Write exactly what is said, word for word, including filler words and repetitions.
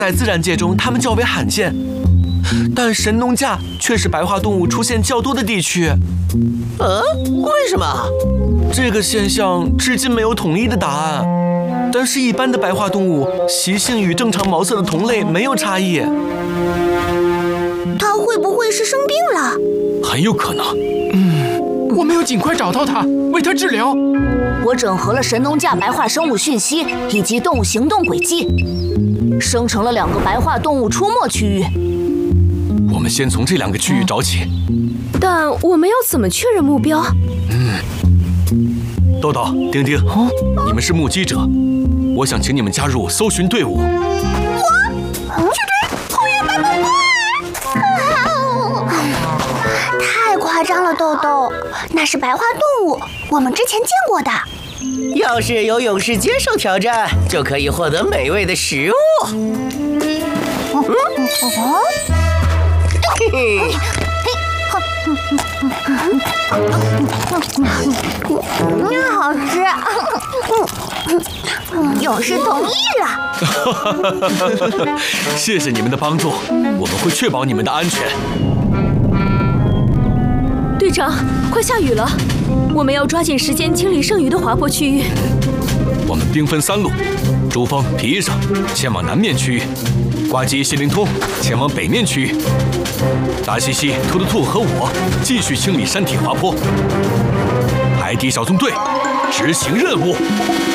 在自然界中它们较为罕见，但神农架却是白化动物出现较多的地区。 呃，为什么？ 这个现象至今没有统一的答案。但是，一般的白化动物习性与正常毛色的同类没有差异。 它会不会是生病了？ 很有可能。 嗯，我们要尽快找到它，为它治疗。 我整合了神农架白化生物讯息以及动物行动轨迹，生成了两个白化动物出没区域。 我们先从这两个区域找起。 但我们要怎么确认目标？ 嗯，豆豆、丁丁，你们是目击者，我想请你们加入搜寻队伍。 我去追红叶白毛怪！太夸张了，豆豆，那是白化动物，我们之前见过的。 要是有勇士接受挑战，就可以获得美味的食物。 哦哦，嘿嘿。嗯，好吃。勇士同意了。 谢谢你们的帮助，我们会确保你们的安全。 队长，快下雨了，我们要抓紧时间清理剩余的滑坡区域。 我们兵分三路，珠峰、皮医生前往南面区域，呱唧、谢灵通前往北面区域，达西西、兔兔兔和我继续清理山体滑坡。海底小纵队执行任务。